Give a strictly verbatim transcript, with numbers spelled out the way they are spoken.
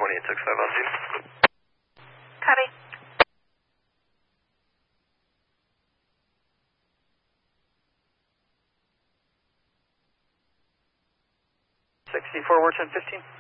twenty-eight six five L two. Copy. sixty-four, we're ten fifteen.